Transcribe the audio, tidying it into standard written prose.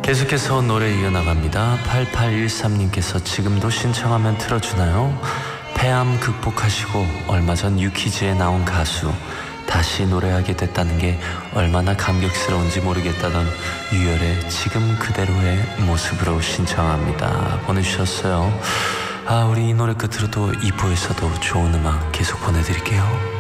계속해서 노래 이어나갑니다. 8813님께서 지금도 신청하면 틀어주나요? 폐암 극복하시고 얼마 전 유퀴즈에 나온 가수 다시 노래하게 됐다는 게 얼마나 감격스러운지 모르겠다던 유열의 지금 그대로의 모습으로 신청합니다 보내주셨어요. 우리 이 노래 끝으로 또 2부에서도 좋은 음악 계속 보내드릴게요.